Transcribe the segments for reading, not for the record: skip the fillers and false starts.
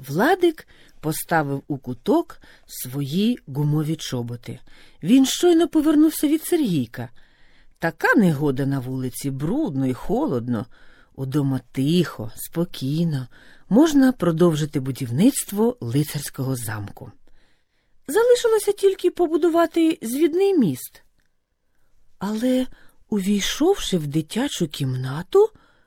Владик поставив у куток свої гумові чоботи. Він щойно повернувся від Сергійка. Така негода на вулиці, брудно і холодно. Удома тихо, спокійно, можна продовжити будівництво лицарського замку. Залишилося тільки побудувати звідний міст. Але, увійшовши в дитячу кімнату,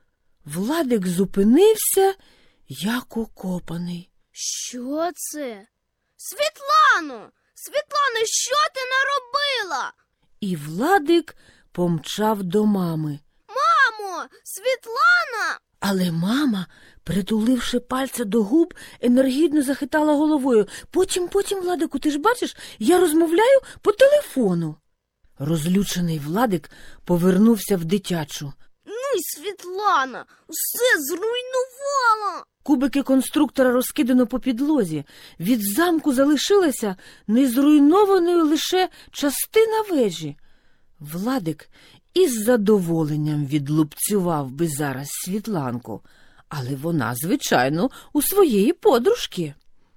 Владик зупинився, як укопаний. Що це? Світлано! Світлано, що ти наробила? І Владик помчав до мами. Мамо, Світлана! Але мама, притуливши пальця до губ, енергійно захитала головою. Потім, Владику, ти ж бачиш, я розмовляю по телефону. Розлючений Владик повернувся в дитячу. Ну й Світлана, все зруйнувала. Кубики конструктора розкидано по підлозі. Від замку залишилася незруйнованою лише частина вежі. Владик із задоволенням відлупцював би зараз Світланку, але вона, звичайно, у своєї подружки.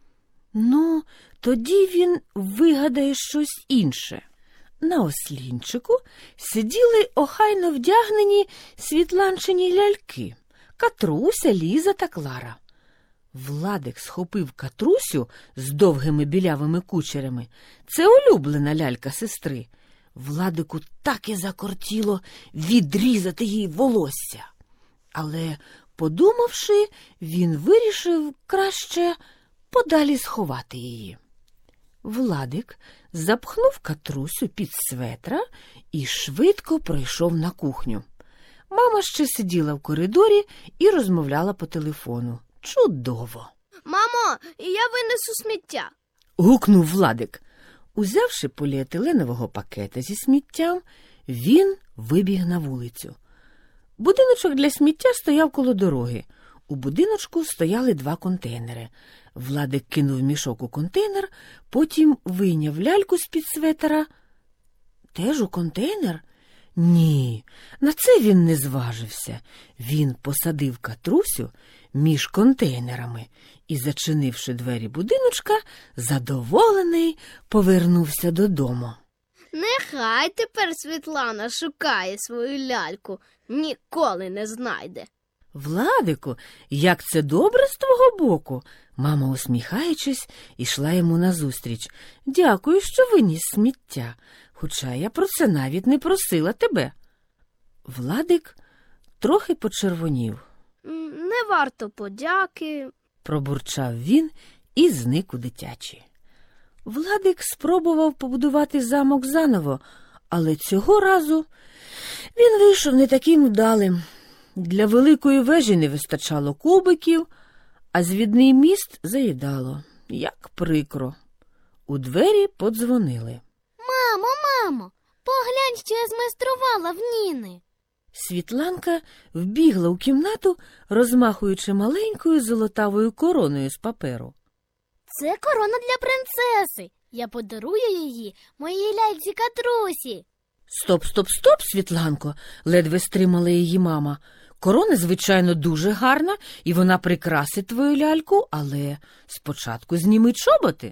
Ну, тоді він вигадає щось інше. На ослінчику сиділи охайно вдягнені світланчині ляльки – Катруся, Ліза та Клара. Владик схопив Катрусю з довгими білявими кучерями. Це улюблена лялька сестри. Владику так і закортіло відрізати їй волосся. Але, подумавши, він вирішив краще подалі сховати її. Владик запхнув Катрусю під светра і швидко пройшов на кухню. Мама ще сиділа в коридорі і розмовляла по телефону. Чудово! Мамо, я винесу сміття. Гукнув Владик. Узявши поліетиленового пакета зі сміттям, він вибіг на вулицю. Будиночок для сміття стояв коло дороги. У будиночку стояли 2 контейнери. Владик кинув мішок у контейнер, потім вийняв ляльку з-під светера. Теж у контейнер? Ні, на це він не зважився. Він посадив Катрусю між контейнерами і, зачинивши двері будиночка, задоволений повернувся додому. Нехай тепер Світлана шукає свою ляльку, ніколи не знайде. Владику, як це добре з твого боку. Мама, усміхаючись, ішла йому назустріч. Дякую, що виніс сміття, хоча я про це навіть не просила тебе. Владик трохи почервонів. Не варто подяки. Пробурчав він і зник у дитячій. Владик спробував побудувати замок заново, але цього разу він вийшов не таким вдалим. Для великої вежі не вистачало кубиків, а звідний міст заїдало. Як прикро. У двері подзвонили. Мамо, поглянь, що я змайструвала в Ніни. Світланка вбігла у кімнату, розмахуючи маленькою золотавою короною з паперу. Це корона для принцеси. Я подарую її моїй ляльці Катрусі. Стоп, Світланко, ледве стримала її мама. Корона, звичайно, дуже гарна, і вона прикрасить твою ляльку, але спочатку зніми чоботи.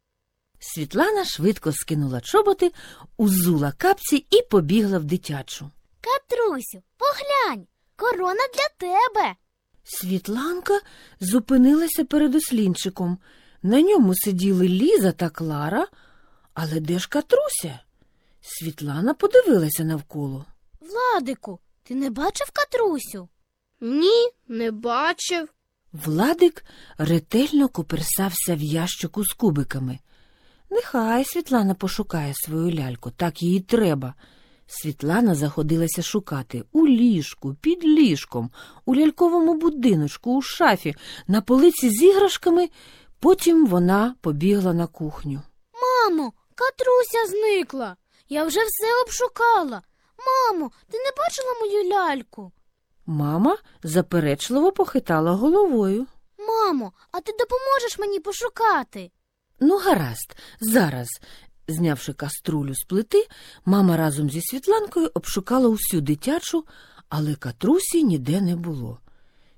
Світлана швидко скинула чоботи, узула капці і побігла в дитячу. Катрусю, поглянь, корона для тебе. Світланка зупинилася перед ослінчиком. На ньому сиділи Ліза та Клара. Але де ж Катруся? Світлана подивилася навколо. Владику, ти не бачив Катрусю? Ні, не бачив. Владик ретельно коперсався в ящику з кубиками. Нехай Світлана пошукає свою ляльку, так їй треба. Світлана заходилася шукати у ліжку, під ліжком, у ляльковому будиночку, у шафі, на полиці з іграшками. Потім вона побігла на кухню. Мамо, Катруся зникла. Я вже все обшукала. Мамо, ти не бачила мою ляльку? Мама заперечливо похитала головою. Мамо, а ти допоможеш мені пошукати? Ну, гаразд, зараз. Знявши каструлю з плити, мама разом зі Світланкою обшукала усю дитячу, але Катрусі ніде не було.